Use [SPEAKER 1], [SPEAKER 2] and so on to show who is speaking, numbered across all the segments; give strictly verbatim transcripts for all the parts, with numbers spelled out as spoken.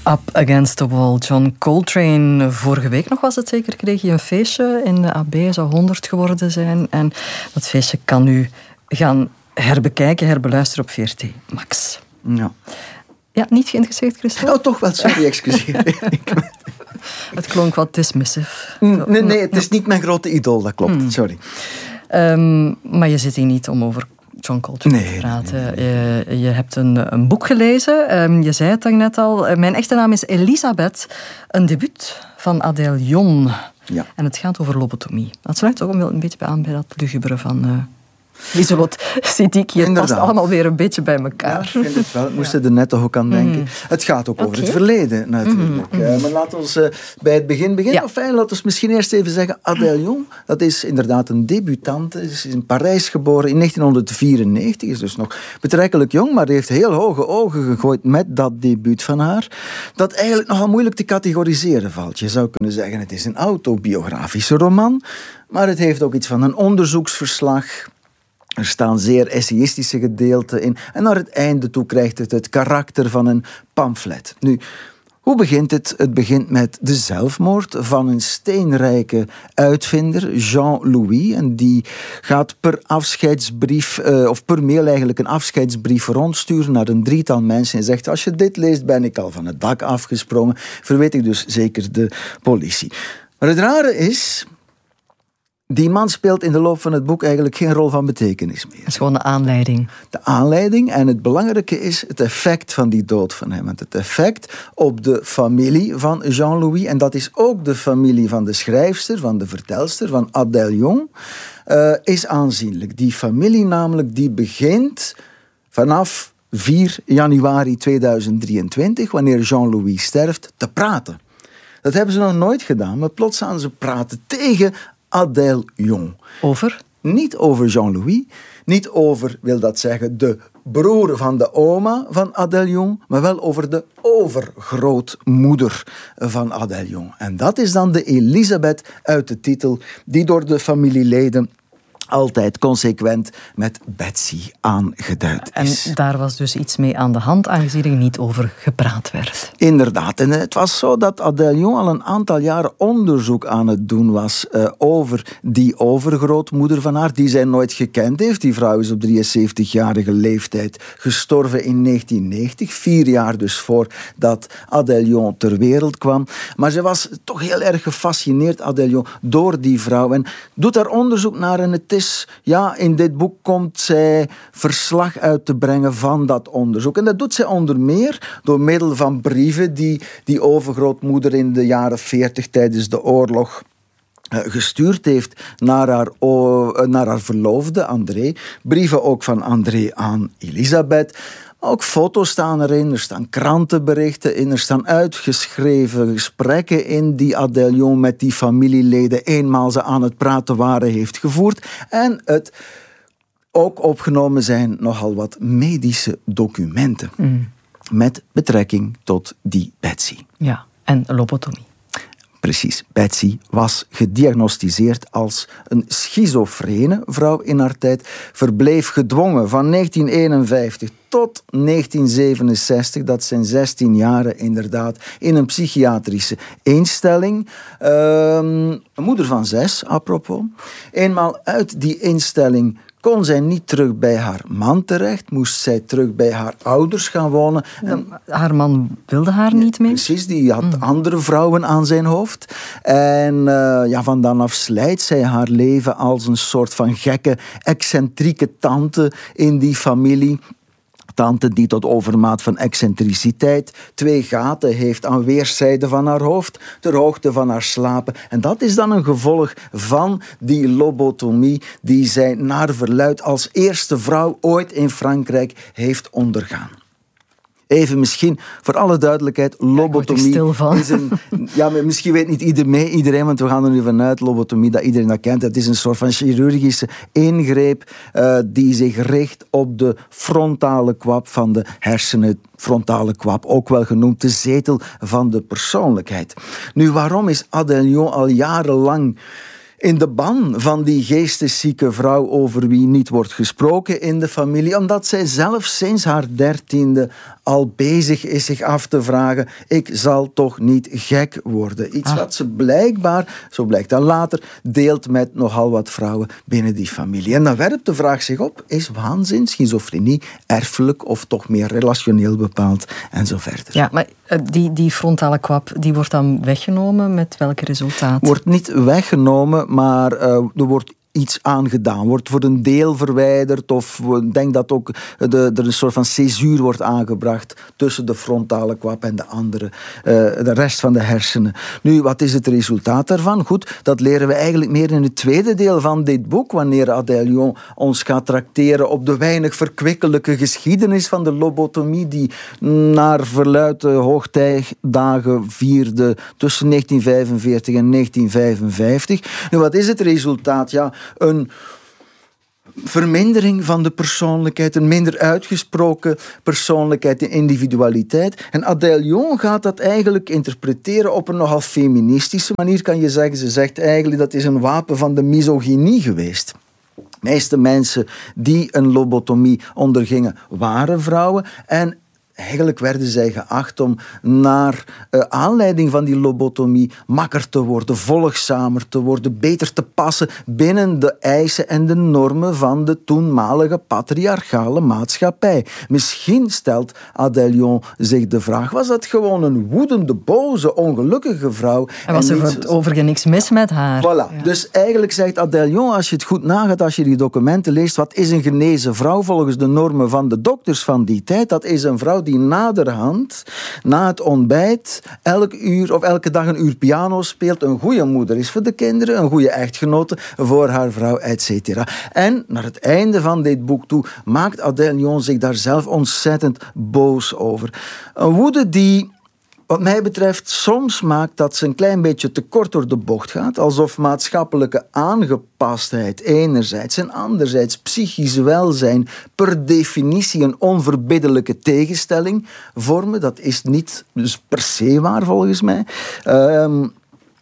[SPEAKER 1] Up Against the Wall, John Coltrane. Vorige week nog was het zeker, kreeg je een feestje in de A B, zou honderd geworden zijn. En dat feestje kan u gaan herbekijken, herbeluisteren op V R T Max.
[SPEAKER 2] Ja.
[SPEAKER 1] Ja, niet geïnteresseerd, Christophe?
[SPEAKER 2] Oh, toch wel, sorry, excuseer.
[SPEAKER 1] Het klonk wat dismissive.
[SPEAKER 2] Nee, nee, het is niet mijn grote idool, dat klopt,
[SPEAKER 1] hmm.
[SPEAKER 2] sorry.
[SPEAKER 1] Um, maar je zit hier niet om over John Coltrane
[SPEAKER 2] nee,
[SPEAKER 1] te praten.
[SPEAKER 2] Nee, nee.
[SPEAKER 1] Je, je hebt een, een boek gelezen. Um, je zei het net al. Mijn echte naam is Elisabeth. Een debuut van Adèle Jong.
[SPEAKER 2] Ja.
[SPEAKER 1] En het gaat over lobotomie. Dat sluit ook een beetje aan bij dat lugubere van uh, Lieselot Siddiqui. Het past allemaal weer een beetje bij elkaar.
[SPEAKER 2] Ja, ik vind het wel. Ik moest er net toch ook aan denken. Mm. Het gaat ook over okay. het verleden, natuurlijk. Mm. Uh, maar laten we uh, bij het begin beginnen. Ja. Enfin, laten we misschien eerst even zeggen, Adèle Jong, dat is inderdaad een debutante. Ze is in Parijs geboren in negentien vierennegentig. Is dus nog betrekkelijk jong, maar heeft heel hoge ogen gegooid met dat debuut van haar. Dat eigenlijk nogal moeilijk te categoriseren valt. Je zou kunnen zeggen, het is een autobiografische roman, maar het heeft ook iets van een onderzoeksverslag. Er staan zeer essayistische gedeelten in. En naar het einde toe krijgt het het karakter van een pamflet. Nu, hoe begint het? Het begint met de zelfmoord van een steenrijke uitvinder, Jean-Louis. En die gaat per afscheidsbrief, uh, of per mail eigenlijk een afscheidsbrief rondsturen naar een drietal mensen. En zegt, als je dit leest, ben ik al van het dak afgesprongen. Verweet ik dus zeker de politie. Maar het rare is, die man speelt in de loop van het boek eigenlijk geen rol van betekenis meer.
[SPEAKER 1] Het is gewoon de aanleiding.
[SPEAKER 2] De aanleiding, en het belangrijke is het effect van die dood van hem. Want het effect op de familie van Jean-Louis, en dat is ook de familie van de schrijfster, van de vertelster, van Adèle Jong, uh, is aanzienlijk. Die familie namelijk, die begint vanaf vier januari tweeduizend drieëntwintig, wanneer Jean-Louis sterft, te praten. Dat hebben ze nog nooit gedaan, maar plots gaan ze praten tegen Adèle Jong.
[SPEAKER 1] Over?
[SPEAKER 2] Niet over Jean-Louis, niet over, wil dat zeggen, de broer van de oma van Adèle Jong, maar wel over de overgrootmoeder van Adèle Jong. En dat is dan de Elisabeth uit de titel, die door de familieleden altijd consequent met Betsy aangeduid is.
[SPEAKER 1] En daar was dus iets mee aan de hand, aangezien er niet over gepraat werd.
[SPEAKER 2] Inderdaad. En het was zo dat Adèle Jong al een aantal jaren onderzoek aan het doen was uh, over die overgrootmoeder van haar, die zij nooit gekend heeft. Die vrouw is op drieënzeventigjarige leeftijd gestorven in negentien negentig. Vier jaar dus voordat Adèle Jong ter wereld kwam. Maar ze was toch heel erg gefascineerd, Adèle Jong, door die vrouw. En doet daar onderzoek naar en het is Ja, in dit boek komt zij verslag uit te brengen van dat onderzoek. En dat doet zij onder meer door middel van brieven die die overgrootmoeder in de jaren veertig tijdens de oorlog gestuurd heeft naar haar, naar haar verloofde, André. Brieven ook van André aan Elisabeth. Ook foto's staan erin, er staan krantenberichten in, er staan uitgeschreven gesprekken in die Adèle Jong met die familieleden eenmaal ze aan het praten waren heeft gevoerd. En het ook opgenomen zijn nogal wat medische documenten mm. met betrekking tot die Betsy.
[SPEAKER 1] Ja, en lobotomie.
[SPEAKER 2] Precies. Betsy was gediagnosticeerd als een schizofrene vrouw in haar tijd, verbleef gedwongen van negentien eenenvijftig tot negentien zevenenzestig, dat zijn zestien jaren inderdaad, in een psychiatrische instelling. Um, een moeder van zes, apropos. Eenmaal uit die instelling kon zij niet terug bij haar man terecht, moest zij terug bij haar ouders gaan wonen. En
[SPEAKER 1] haar man wilde haar niet meer?
[SPEAKER 2] Precies, die had mm. andere vrouwen aan zijn hoofd. En uh, ja, van dan af slijt zij haar leven als een soort van gekke, excentrieke tante in die familie. Tante die tot overmaat van excentriciteit twee gaten heeft aan weerszijden van haar hoofd, ter hoogte van haar slapen. En dat is dan een gevolg van die lobotomie die zij naar verluidt als eerste vrouw ooit in Frankrijk heeft ondergaan. Even misschien, voor alle duidelijkheid, lobotomie
[SPEAKER 1] ja,
[SPEAKER 2] is een... Ja, misschien weet niet iedereen, iedereen, want we gaan er nu vanuit, lobotomie, dat iedereen dat kent. Het is een soort van chirurgische ingreep uh, die zich richt op de frontale kwap van de hersenen. Frontale kwap, ook wel genoemd de zetel van de persoonlijkheid. Nu, waarom is Adèle Jong al jarenlang in de ban van die geesteszieke vrouw over wie niet wordt gesproken in de familie? Omdat zij zelf sinds haar dertiende al bezig is zich af te vragen, ik zal toch niet gek worden. Iets ah. wat ze blijkbaar, zo blijkt dan later, deelt met nogal wat vrouwen binnen die familie. En dan werpt de vraag zich op, is waanzin, schizofrenie, erfelijk of toch meer relationeel bepaald en zo verder.
[SPEAKER 1] Ja, maar die, die frontale kwap, die wordt dan weggenomen met welke resultaat?
[SPEAKER 2] Wordt niet weggenomen, maar uh, er wordt iets aangedaan, wordt voor een deel verwijderd of ik denk dat ook de, er een soort van césuur wordt aangebracht tussen de frontale kwap en de andere, uh, de rest van de hersenen. Nu, wat is het resultaat daarvan? Goed, dat leren we eigenlijk meer in het tweede deel van dit boek, wanneer Adèle Lyon ons gaat trakteren op de weinig verkwikkelijke geschiedenis van de lobotomie die naar verluidt de hoogtijdagen vierde tussen negentien vijfenveertig en negentien vijfenvijftig. Nu, wat is het resultaat? Ja, een vermindering van de persoonlijkheid, een minder uitgesproken persoonlijkheid en individualiteit. En Adèle Lyon gaat dat eigenlijk interpreteren op een nogal feministische manier, kan je zeggen. Ze zegt eigenlijk dat is een wapen van de misogynie geweest. De meeste mensen die een lobotomie ondergingen waren vrouwen en eigenlijk werden zij geacht om naar uh, aanleiding van die lobotomie makker te worden, volgzamer te worden, beter te passen binnen de eisen en de normen van de toenmalige patriarchale maatschappij. Misschien stelt Adèle Lyon zich de vraag, was dat gewoon een woedende, boze, ongelukkige vrouw?
[SPEAKER 1] En was er niet... overigens niks mis met haar?
[SPEAKER 2] Voilà. Ja. Dus eigenlijk zegt Adèle Lyon, als je het goed nagaat, als je die documenten leest, wat is een genezen vrouw volgens de normen van de dokters van die tijd? Dat is een vrouw die die naderhand, na het ontbijt, elk uur of elke dag een uur piano speelt, een goede moeder is voor de kinderen, een goede echtgenote voor haar vrouw, et cetera. En naar het einde van dit boek toe maakt Adèle Lyon zich daar zelf ontzettend boos over. Een woede die, wat mij betreft, soms maakt dat ze een klein beetje te kort door de bocht gaat, alsof maatschappelijke aangepastheid enerzijds en anderzijds psychisch welzijn per definitie een onverbiddelijke tegenstelling vormen. Dat is niet dus per se waar, volgens mij. Um,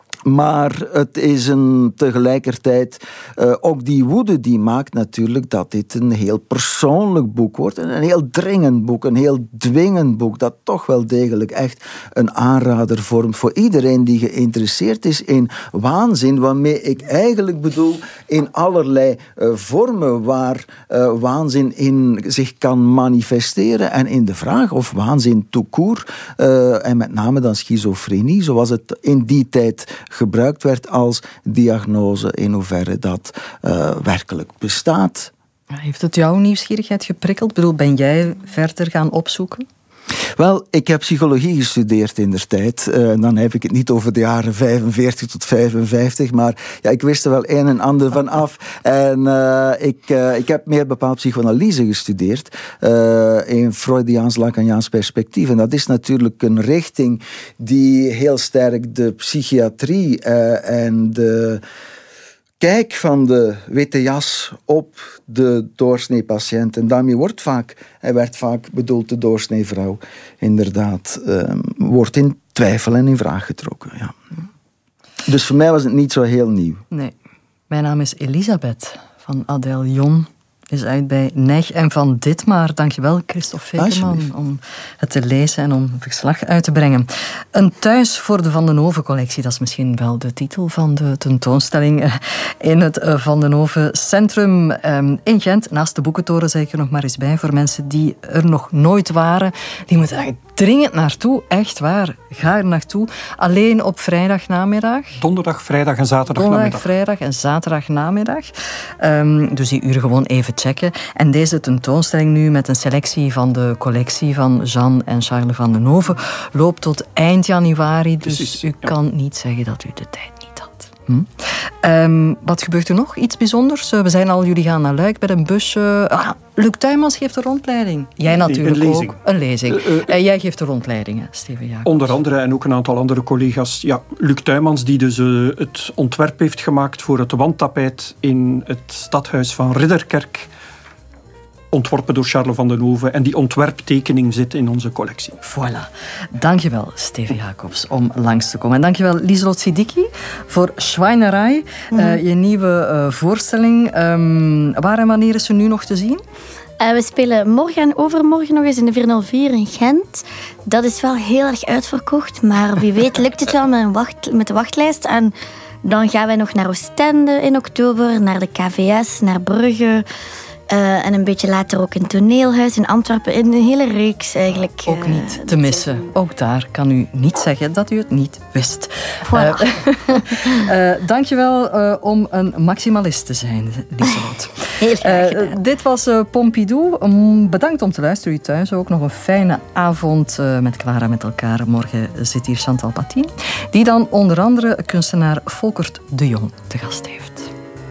[SPEAKER 2] Maar het is een, tegelijkertijd uh, ook die woede die maakt natuurlijk dat dit een heel persoonlijk boek wordt. En een heel dringend boek, een heel dwingend boek. Dat toch wel degelijk echt een aanrader vormt voor iedereen die geïnteresseerd is in waanzin. Waarmee ik eigenlijk bedoel in allerlei uh, vormen waar uh, waanzin in zich kan manifesteren. En in de vraag of waanzin tout court, uh, en met name dan schizofrenie, zoals het in die tijd gebruikt werd als diagnose, in hoeverre dat uh, werkelijk bestaat.
[SPEAKER 1] Heeft het jouw nieuwsgierigheid geprikkeld? Ik bedoel, ben jij verder gaan opzoeken?
[SPEAKER 2] Wel, ik heb psychologie gestudeerd in der tijd. Uh, dan heb ik het niet over de jaren vijfenveertig tot vijfenvijftig, maar ja, ik wist er wel een en ander van af. En uh, ik, uh, ik heb meer bepaald psychoanalyse gestudeerd uh, in Freudiaans-Lacaniaans perspectief. En dat is natuurlijk een richting die heel sterk de psychiatrie uh, en de kijk van de witte jas op de doorsnee patiënt. En daarmee wordt vaak, hij werd vaak bedoeld de doorsnee vrouw, inderdaad, um, wordt in twijfel en in vraag getrokken. Ja. Dus voor mij was het niet zo heel nieuw.
[SPEAKER 1] Nee. Mijn naam is Elisabeth van Adèle Lyon. Is uit bij Neg en Van Ditmar. Dankjewel, Christophe Vekeman, om het te lezen en om verslag uit te brengen. Een thuis voor de Van den Hoven-collectie, dat is misschien wel de titel van de tentoonstelling in het Van den Hoven Centrum in Gent. Naast de Boekentoren, zeg ik er nog maar eens bij, voor mensen die er nog nooit waren. Die moeten daar dringend naartoe, echt waar. Ga er naartoe. Alleen op vrijdagnamiddag.
[SPEAKER 3] Donderdag, vrijdag en zaterdag
[SPEAKER 1] Donderdag, vrijdag en zaterdagnamiddag. Um, dus die uren gewoon even checken. En deze tentoonstelling nu met een selectie van de collectie van Jean en Charles van den Hoven loopt tot eind januari. Dus Precies, u ja. kan niet zeggen dat u de tijd niet had. Hm? Um, wat gebeurt er nog? Iets bijzonders? We zijn al, jullie gaan naar Luik met een busje. Ah, Luc Tuymans geeft de rondleiding. Jij natuurlijk
[SPEAKER 3] een lezing.
[SPEAKER 1] ook. Een lezing. Uh, uh, uh, jij geeft de rondleidingen, Steven Jacobs.
[SPEAKER 3] Onder andere en ook een aantal andere collega's. Ja, Luc Tuymans die dus uh, het ontwerp heeft gemaakt voor het wandtapijt in het stadhuis van Ridderkerk. Ontworpen door Charles van den Hoven. En die ontwerptekening zit in onze collectie.
[SPEAKER 1] Voilà. Dankjewel, Steven Jacobs, om langs te komen. En dankjewel, Lieselot Siddiqui, voor Schweinerei. Mm-hmm. Uh, je nieuwe uh, voorstelling. Um, waar en wanneer is ze nu nog te zien?
[SPEAKER 4] Uh, we spelen morgen en overmorgen nog eens in de vier nul vier in Gent. Dat is wel heel erg uitverkocht, maar wie weet lukt het wel met, een wacht, met de wachtlijst. En dan gaan wij nog naar Oostende in oktober, naar de K V S, naar Brugge. Uh, en een beetje later ook een toneelhuis in Antwerpen. In een hele reeks eigenlijk.
[SPEAKER 1] Ook
[SPEAKER 4] uh,
[SPEAKER 1] niet te missen. Ook daar kan u niet zeggen dat u het niet wist.
[SPEAKER 4] Voilà.
[SPEAKER 1] Uh, uh, dankjewel uh, om een maximalist te zijn, Lieselot.
[SPEAKER 4] Heel graag gedaan.
[SPEAKER 1] Uh, dit was uh, Pompidou. Um, bedankt om te luisteren. U thuis ook nog een fijne avond uh, met Clara met elkaar. Morgen zit hier Chantal Patin, die dan onder andere kunstenaar Volkert de Jong te gast heeft.